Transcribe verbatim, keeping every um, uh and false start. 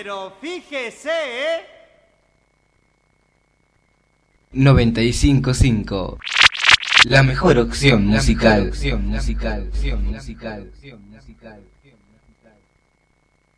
pero fíjese, ¿eh? noventa y cinco punto cinco. La mejor opción musical. La mejor opción musical. Opción musical. Opción musical.